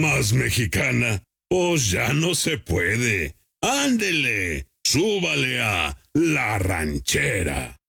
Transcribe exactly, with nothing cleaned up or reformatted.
¿Más mexicana? Pues ya no se puede. Ándele, súbale a La Ranchera.